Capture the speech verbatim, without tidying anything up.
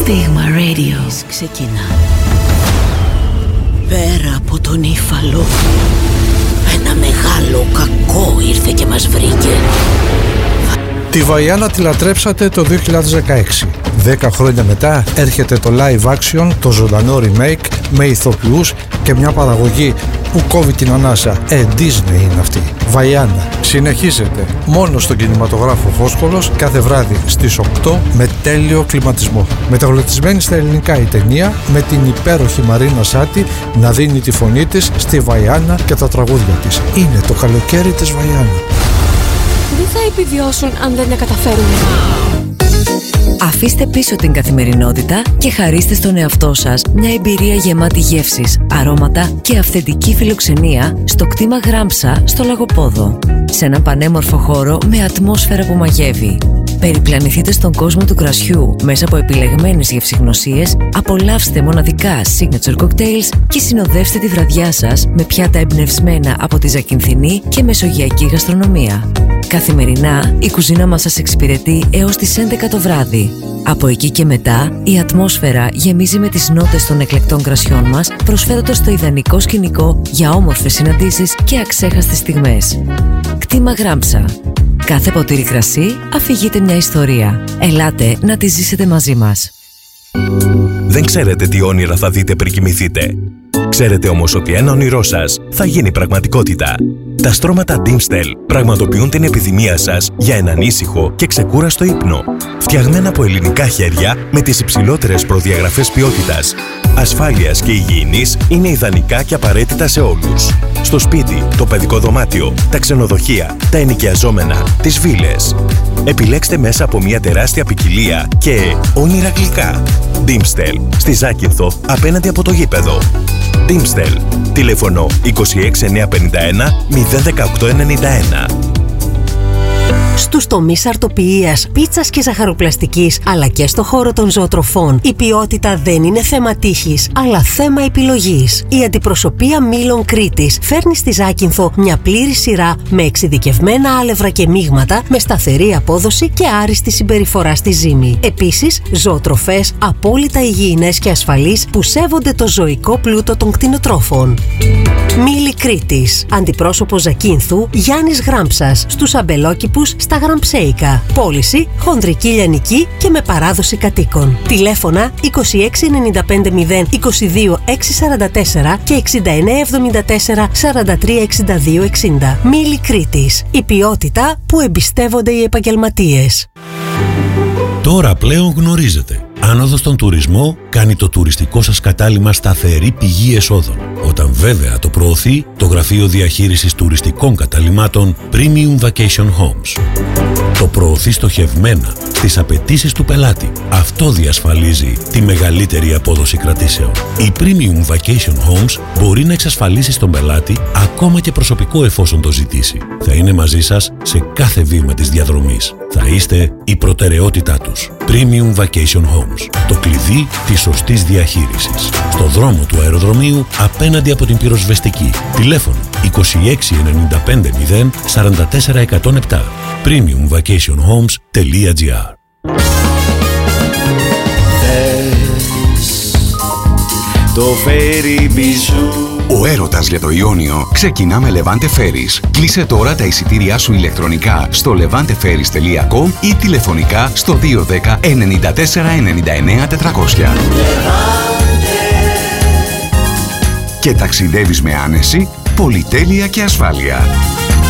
Στίγμα Radio ξεκινά. Πέρα από τον Ήφαλο, ένα μεγάλο κακό ήρθε και μας βρήκε. Τη Βαϊάννα τη λατρέψατε το δύο χιλιάδες δεκαέξι. Δέκα χρόνια μετά έρχεται το live action, το ζωντανό remake με ηθοποιούς και μια παραγωγή που κόβει την ανάσα. Ε, Disney είναι αυτή. Βαϊάννα συνεχίζεται μόνο στον κινηματογράφο Φόσκολος κάθε βράδυ στις οκτώ με τέλειο κλιματισμό. Μεταγλωτισμένη στα ελληνικά η ταινία με την υπέροχη Μαρίνα Σάτι να δίνει τη φωνή της στη Βαϊάννα και τα τραγούδια της. Είναι το καλοκαίρι της Βαϊάννα. Δεν θα επιβιώσουν αν δεν τα καταφέρουμε. Αφήστε πίσω την καθημερινότητα και χαρίστε στον εαυτό σας μια εμπειρία γεμάτη γεύσεις, αρώματα και αυθεντική φιλοξενία στο κτήμα Γράμψα στο Λαγοπόδο. Σε έναν πανέμορφο χώρο με ατμόσφαιρα που μαγεύει. Περιπλανηθείτε στον κόσμο του κρασιού μέσα από επιλεγμένες γευσηγνωσίες, απολαύστε μοναδικά signature cocktails και συνοδεύστε τη βραδιά σας με πιάτα εμπνευσμένα από τη Ζακυνθινή και μεσογειακή γαστρονομία. Καθημερινά η κουζίνα μας σας εξυπηρετεί έως τις έντεκα το βράδυ. Από εκεί και μετά η ατμόσφαιρα γεμίζει με τις νότες των εκλεκτών κρασιών μας, προσφέροντας το ιδανικό σκηνικό για όμορφες συναντήσεις και αξέχαστες στιγμές. Κτήμα Γράμψα. Κάθε ποτήρι κρασί αφηγείται μια ιστορία. Ελάτε να τη ζήσετε μαζί μας. Δεν ξέρετε τι όνειρα θα δείτε πριν κοιμηθείτε. Ξέρετε όμως ότι ένα όνειρό σας θα γίνει πραγματικότητα. Τα στρώματα Dimstel πραγματοποιούν την επιθυμία σας για έναν ήσυχο και ξεκούραστο ύπνο. Φτιαγμένα από ελληνικά χέρια με τις υψηλότερες προδιαγραφές ποιότητας, ασφάλειας και υγιεινής, είναι ιδανικά και απαραίτητα σε όλους. Στο σπίτι, το παιδικό δωμάτιο, τα ξενοδοχεία, τα ενοικιαζόμενα, τις βίλες. Επιλέξτε μέσα από μια τεράστια ποικιλία και όνειρα γλυκά. Dimstel, στη Ζάκυνθο, απέναντι από το γήπεδο. Dimstel, τηλέφωνο είκοσι έξι εννιακόσια πενήντα ένα μηδέν δεκαοκτώ ενενήντα ένα. Στους τομείς αρτοποιίας, πίτσας και ζαχαροπλαστικής, αλλά και στο χώρο των ζωοτροφών, η ποιότητα δεν είναι θέμα τύχης, αλλά θέμα επιλογής. Η αντιπροσωπεία Μήλων Κρήτης φέρνει στη Ζάκυνθο μια πλήρη σειρά με εξειδικευμένα άλευρα και μείγματα, με σταθερή απόδοση και άριστη συμπεριφορά στη ζύμη. Επίσης, ζωοτροφές απόλυτα υγιεινές και ασφαλείς που σέβονται το ζωικό πλούτο των κτηνοτρόφων. Μήλοι Κρήτης. Αντιπρόσωπο Ζακύνθου Γιάννης Γράμψας. Στους αμπελόκηπους στα Γραμψέικα. Πώληση χονδρική λιανική και με παράδοση κατοίκων. Τηλέφωνα είκοσι έξι ενενήντα πέντε μηδέν είκοσι δύο εξακόσια σαράντα τέσσερα και εξήντα εννέα εβδομήντα τέσσερα σαράντα τρία εξήντα δύο εξήντα. Μήλοι Κρήτης. Η ποιότητα που εμπιστεύονται οι επαγγελματίες. Τώρα πλέον γνωρίζετε. Άνοδος στον τουρισμό κάνει το τουριστικό σας κατάλημα σταθερή πηγή εσόδων. Όταν βέβαια το προωθεί το Γραφείο Διαχείρισης Τουριστικών Καταλυμάτων Premium Vacation Homes. Το προωθεί στοχευμένα στις απαιτήσεις του πελάτη. Αυτό διασφαλίζει τη μεγαλύτερη απόδοση κρατήσεων. Η Premium Vacation Homes μπορεί να εξασφαλίσει στον πελάτη ακόμα και προσωπικό εφόσον το ζητήσει. Θα είναι μαζί σας σε κάθε βήμα της διαδρομής. Θα είστε η προτεραιότητά τους. Premium Vacation Homes. Το κλειδί της σωστής διαχείρισης. Στο δρόμο του αεροδρομίου απέναντι από την πυροσβεστική. Τηλέφωνο είκοσι έξι ενενήντα πέντε μηδέν σαράντα τέσσερα εκατόν επτά. premium vacation homes τελεία gr. Το Ferry Bijou. Ο έρωτας για το Ιόνιο ξεκινά με Levante Ferries. Κλείσε τώρα τα εισιτήριά σου ηλεκτρονικά στο levante ferries τελεία com ή τηλεφωνικά στο δύο δέκα ενενήντα τέσσερα ενενήντα εννέα τετρακόσια. Και ταξιδεύεις με άνεση, πολυτέλεια και ασφάλεια.